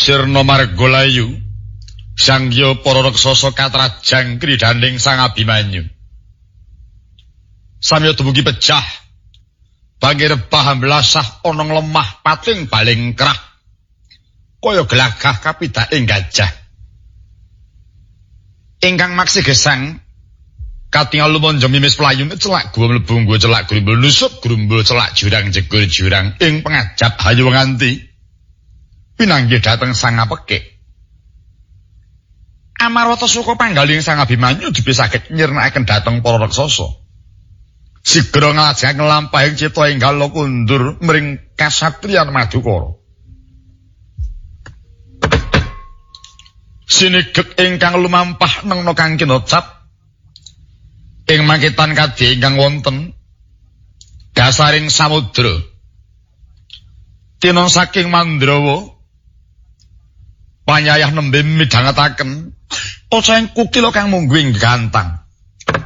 Sirna Margalayu Sangya para raksasa katrajang kridaning Sang Abimanyu. Samya dumugi pecah. Bangir paham lasah onong lemah pating baling kerah. Kaya gelagah kapidaking gajah. Ingkang maksi gesang katingal lumonjo mimis pelayune celak gua mlebu gua celak grumbul nusuk grumbul celak jurang jegur jurang ing pengajap hayu nganti pinanggih dhateng Sang Apekik. Amarwata suka panggaling Sang Abimanyu dipisahaken nyirnakaken dhateng para raksasa. Sigra nglajengaken nglampahing cita enggal kundur mring kasatriyan Madukara. Sinigek ingkang lumampah nengna kang kinocap ing mangkitan kadhe ingkang wonten dasaring samudra. Tinon saking Mandrawa panyayah nembe midhangetaken Oceng kukila kang mungguing gantang.